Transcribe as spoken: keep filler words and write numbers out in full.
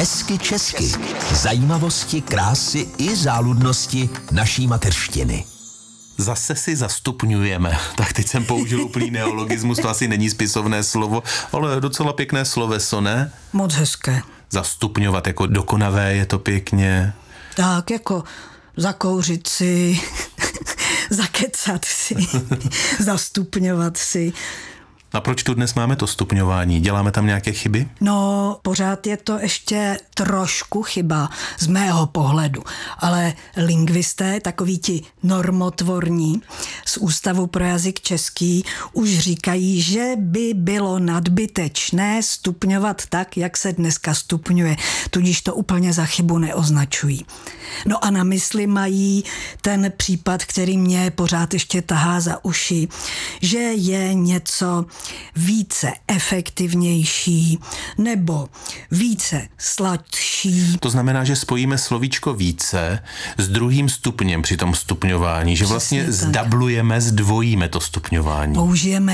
Hezky česky. Zajímavosti, krásy i záludnosti naší mateřštiny. Zase si zastupňujeme. Tak teď jsem použil úplný neologismus, to asi není spisovné slovo, ale docela pěkné sloveso, ne? Moc hezké. Zastupňovat jako dokonavé, je to pěkně. Tak jako zakouřit si, zakecat si, zastupňovat si. A proč tu dnes máme to stupňování? Děláme tam nějaké chyby? No, pořád je to ještě trošku chyba z mého pohledu, ale lingvisté, takoví ti normotvorní z Ústavu pro jazyk český, už říkají, že by bylo nadbytečné stupňovat tak, jak se dneska stupňuje, tudíž to úplně za chybu neoznačují. No a na mysli mají ten případ, který mě pořád ještě tahá za uši, že je něco více efektivnější nebo více sladší. To znamená, že spojíme slovíčko více s druhým stupněm při tom stupňování, že vlastně zdablujeme, zdvojíme to stupňování. Použijeme